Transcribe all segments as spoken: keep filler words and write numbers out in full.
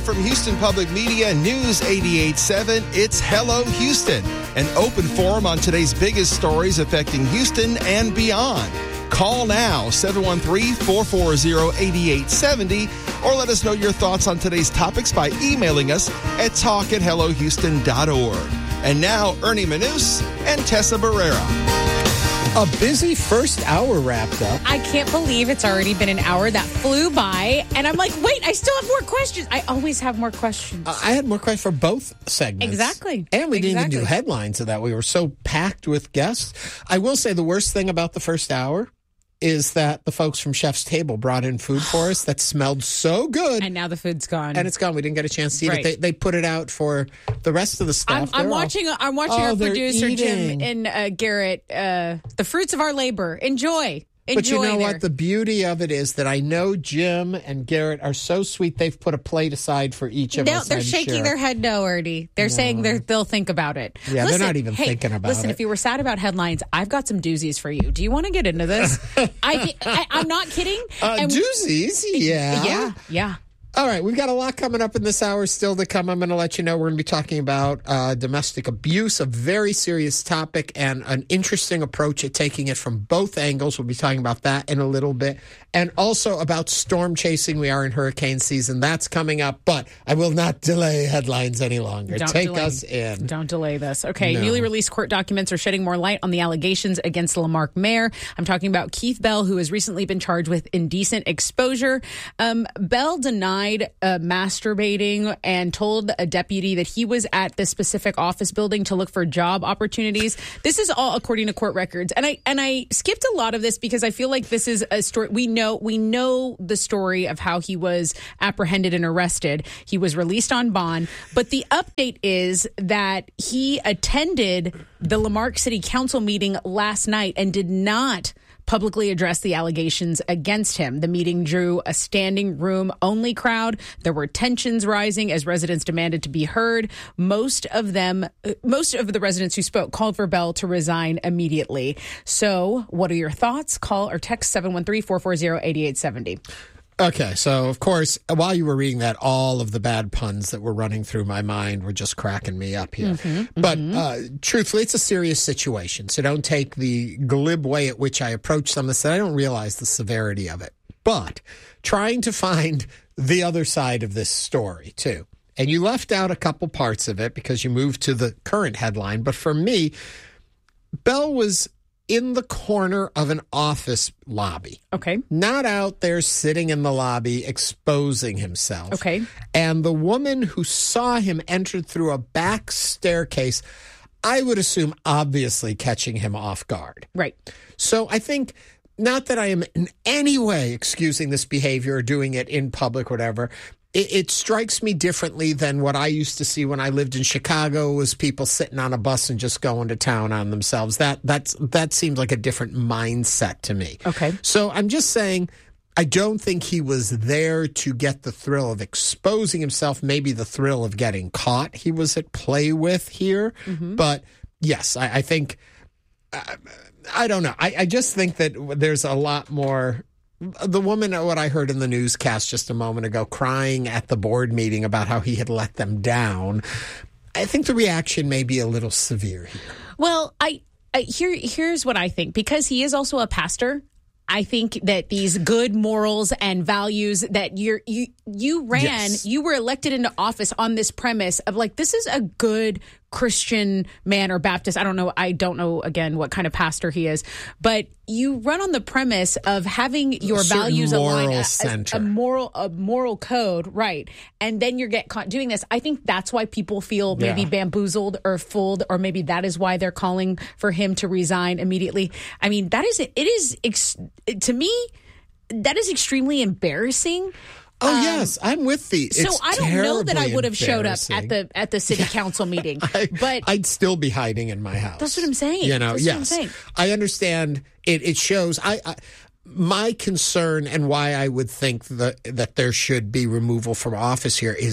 from Houston Public Media News eighty-eight point seven, it's Hello Houston, an open forum on today's biggest stories affecting Houston and beyond. Call now, seven one three, four four zero, eight eight seven zero, or let us know your thoughts on today's topics by emailing us at talk at hello houston dot org. And now, Ernie Manous and Tessa Barrera. A busy first hour wrapped up. I can't believe it's already been an hour that flew by. And I'm like, wait, I still have more questions. I always have more questions. Uh, I had more questions for both segments. Exactly. And we didn't exactly. even do headlines of that. We were so packed with guests. I will say the worst thing about the first hour is that the folks from Chef's Table brought in food for us that smelled so good. And now the food's gone. And it's gone. We didn't get a chance to eat right. it. They, they put it out for the rest of the staff. I'm, I'm watching all, I'm watching oh, our producer, eating. Jim and uh, Garrett, uh, the fruits of our labor. Enjoy. Enjoy But you know there. what? The beauty of it is that I know Jim and Garrett are so sweet. They've put a plate aside for each of no, us. they're I'm shaking sure. their head no, Ernie. They're no. saying they're, they'll think about it. Yeah, listen, they're not even hey, thinking about listen, it. if you were sad about headlines, I've got some doozies for you. Do you want to get into this? I, I, I'm not kidding. Uh, and, doozies? Yeah. Yeah, yeah. All right, we've got a lot coming up in this hour still to come. I'm going to let you know we're going to be talking about uh, domestic abuse, a very serious topic, and an interesting approach at taking it from both angles. We'll be talking about that in a little bit. And also about storm chasing. We are in hurricane season. That's coming up, but I will not delay headlines any longer. Don't Take delay. us in. Don't delay this. Okay, No. newly released court documents are shedding more light on the allegations against Lamarck Mayer. I'm talking about Keith Bell, who has recently been charged with indecent exposure. Um, Bell denied uh, masturbating and told a deputy that he was at this specific office building to look for job opportunities. This is all according to court records. And I and I skipped a lot of this because I feel like this is a story. We know we know the story of how he was apprehended and arrested. He was released on bond. But the update is that he attended the Lamarck City Council meeting last night and did not publicly address the allegations against him. The meeting drew a standing room only crowd. There were tensions rising as residents demanded to be heard. Most of them, most of the residents who spoke called for Bell to resign immediately. So what are your thoughts? Call or text seven one three, four four zero, eight eight seven zero. Okay, so of course, while you were reading that, all of the bad puns that were running through my mind were just cracking me up here. Mm-hmm, but mm-hmm. Uh, truthfully, it's a serious situation, so don't take the glib way at which I approach some of this. I don't realize the severity of it. But trying to find the other side of this story, too. And you left out a couple parts of it because you moved to the current headline. But for me, Bell was in the corner of an office lobby. Okay. Not out there sitting in the lobby exposing himself. Okay. And the woman who saw him entered through a back staircase, I would assume obviously catching him off guard. Right. So I think, not that I am in any way excusing this behavior or doing it in public or whatever, it, it strikes me differently than what I used to see when I lived in Chicago, was people sitting on a bus and just going to town on themselves. That that's that seems like a different mindset to me. Okay. So I'm just saying, I don't think he was there to get the thrill of exposing himself, maybe the thrill of getting caught he was at play with here. Mm-hmm. But yes, I, I think, uh, I don't know. I, I just think that there's a lot more. The woman, what I heard in the newscast just a moment ago, crying at the board meeting about how he had let them down. I think the reaction may be a little severe here. Well, I, I here here's what I think. Because he is also a pastor, I think that these good morals and values that you're, you you ran, yes. you were elected into office on this premise of like, this is a good Christian man or Baptist. I don't know. I don't know, again, what kind of pastor he is. But you run on the premise of having your values aligned, a, a, a moral a moral code, right? And then you get caught doing this. I think that's why people feel maybe yeah. bamboozled or fooled, or maybe that is why they're calling for him to resign immediately. I mean, that is, it is, ex- to me, that is extremely embarrassing. Oh, um, yes, I'm with thee. So it's I don't know that I would have showed up embarrassing. at the at the city council meeting, I, but I'd still be hiding in my house. That's what I'm saying. You know, that's yes, what I'm saying. I understand. It it shows. I, I my concern and why I would think that that there should be removal from office here is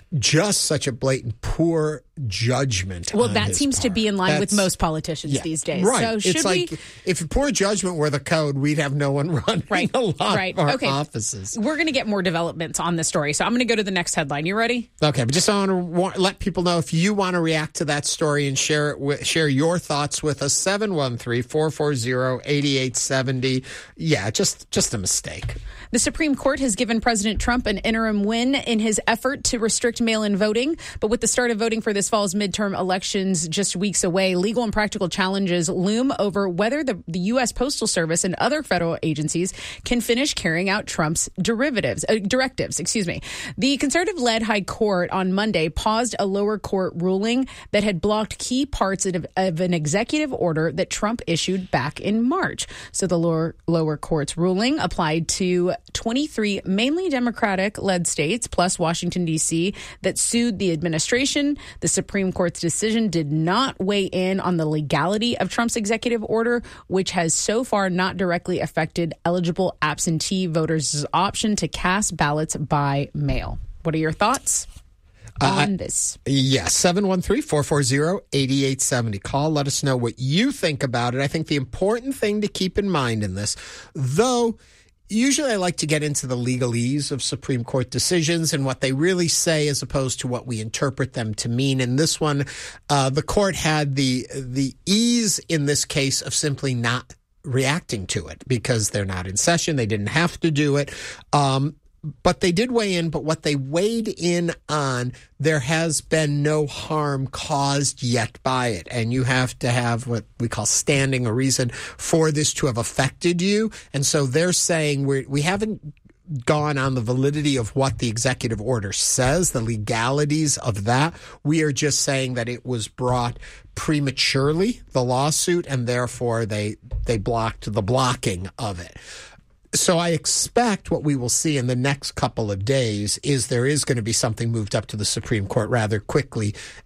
just such a blatant poor judgment. Well, on that his seems part. to be in line That's, with most politicians yeah, these days. Right. So should it's like we... if poor judgment were the code, we'd have no one running right. a lot right. of our okay. offices. We're going to get more developments on this story. So I'm going to go to the next headline. You ready? Okay, but just I want to let people know if you want to react to that story and share it with, share your thoughts with us. seven one three, four four zero, eight eight seven zero. Yeah, just just a mistake. The Supreme Court has given President Trump an interim win in his effort to restrict mail-in voting. But with the start of voting for this fall's midterm elections just weeks away, legal and practical challenges loom over whether the, the U S. Postal Service and other federal agencies can finish carrying out Trump's derivatives, uh, directives. Excuse me. The conservative-led High Court on Monday paused a lower court ruling that had blocked key parts of, of an executive order that Trump issued back in March. So the lower, lower court's ruling applied to twenty-three mainly Democratic-led states, plus Washington, D C, that sued the administration. The Supreme Court's decision did not weigh in on the legality of Trump's executive order, which has so far not directly affected eligible absentee voters' option to cast ballots by mail. What are your thoughts on uh, this? Yes, yeah, seven one three, four four zero, eight eight seven zero. Call, let us know what you think about it. I think the important thing to keep in mind in this, though, usually I like to get into the legalese of Supreme Court decisions and what they really say as opposed to what we interpret them to mean. In this one, uh, the court had the the ease in this case of simply not reacting to it because they're not in session. They didn't have to do it. Um, but they did weigh in. But what they weighed in on, there has been no harm caused yet by it. And you have to have what we call standing, a reason for this to have affected you. And so they're saying we're, we haven't gone on the validity of what the executive order says, the legalities of that. We are just saying that it was brought prematurely, the lawsuit, and therefore they they blocked the blocking of it. So I expect what we will see in the next couple of days is there is going to be something moved up to the Supreme Court rather quickly